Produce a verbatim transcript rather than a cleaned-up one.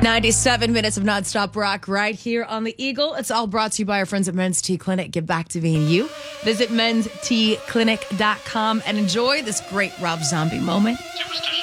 ninety-seven minutes of nonstop rock right here on the Eagle. It's all brought to you by our friends at Men's Tea Clinic. Give back to being you. Visit mens tea clinic dot com and enjoy this great Rob Zombie moment. Superstition.